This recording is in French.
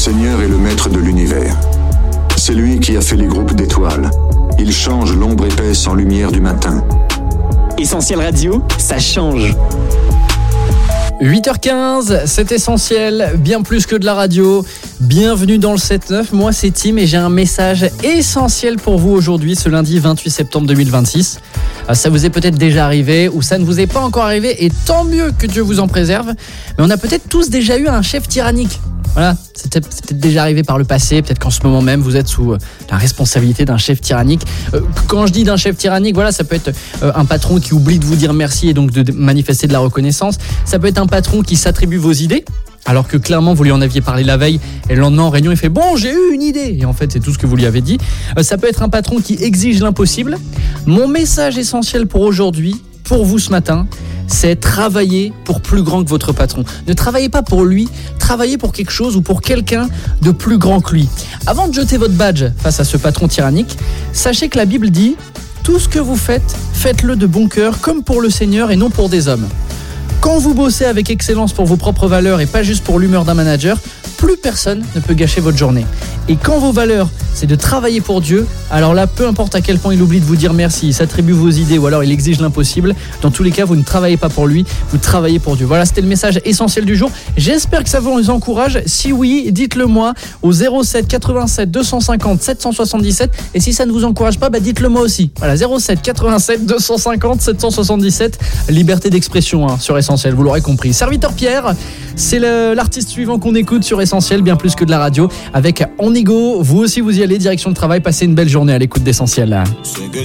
Seigneur est le maître de l'univers. C'est lui qui a fait les groupes d'étoiles. Il change l'ombre épaisse en lumière du matin. Essentiel Radio, ça change. 8h15, c'est Essentiel, bien plus que de la radio. Bienvenue dans le 7-9, moi c'est Tim et j'ai un message essentiel pour vous aujourd'hui, ce lundi 28 septembre 2026. Ça vous est peut-être déjà arrivé ou ça ne vous est pas encore arrivé et tant mieux que Dieu vous en préserve. Mais on a peut-être tous déjà eu un chef tyrannique. Voilà, c'est peut-être déjà arrivé par le passé, peut-être qu'en ce moment même vous êtes sous la responsabilité d'un chef tyrannique. Quand je dis d'un chef tyrannique, voilà, ça peut être un patron qui oublie de vous dire merci et donc de manifester de la reconnaissance. Ça peut être un patron qui s'attribue vos idées, alors que clairement vous lui en aviez parlé la veille et le lendemain en réunion il fait « Bon, j'ai eu une idée !» et en fait c'est tout ce que vous lui avez dit. Ça peut être un patron qui exige l'impossible. Mon message essentiel pour aujourd'hui, pour vous ce matin, c'est travailler pour plus grand que votre patron. Ne travaillez pas pour lui, travaillez pour quelque chose ou pour quelqu'un de plus grand que lui. Avant de jeter votre badge face à ce patron tyrannique, sachez que la Bible dit « Tout ce que vous faites, faites-le de bon cœur, comme pour le Seigneur et non pour des hommes. » Quand vous bossez avec excellence pour vos propres valeurs et pas juste pour l'humeur d'un manager, plus personne ne peut gâcher votre journée. Et quand vos valeurs, c'est de travailler pour Dieu, alors là, peu importe à quel point il oublie de vous dire merci, il s'attribue vos idées ou alors il exige l'impossible, dans tous les cas, vous ne travaillez pas pour lui, vous travaillez pour Dieu. Voilà, c'était le message essentiel du jour. J'espère que ça vous encourage. Si oui, dites-le moi au 07 87 250 777. Et si ça ne vous encourage pas, dites-le moi aussi. Voilà, 07 87 250 777. Liberté d'expression sur Essentiel, vous l'aurez compris. Serviteur Pierre, c'est l'artiste suivant qu'on écoute sur Essentiel, bien plus que de la radio. Avec On y go, vous aussi vous y allez, direction de travail, passez une belle journée à l'écoute d'Essentiel.